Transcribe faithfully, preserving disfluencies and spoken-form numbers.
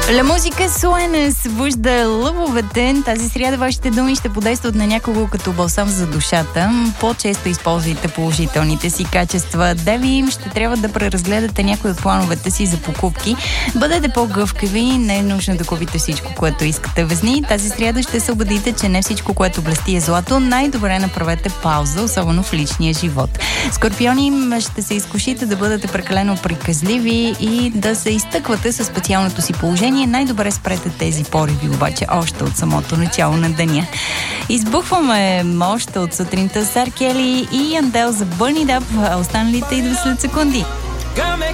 La музика суена събужда лъвовете. Тази сряда вашите думи ще подействат на някого като балсам за душата. По-често използвайте положителните си качества. Деви, ще трябва да преразгледате някои от плановете си за покупки. Бъдете по-гъвкави, не е нужно да купите всичко, което искате. Везни, тази сряда ще се убедите, че не всичко, което блести е злато. Най-добре направете пауза, особено в личния живот. Скорпиони, ще се изкушите да бъдете прекалено приказливи и да се изтъквате със специалното си положение. Най-добре спрете тези пориви, обаче, още от самото начало на деня. Избухваме още от сутринта с Ар Кели и Андел за Burn It Up, а останалите идва след секунди.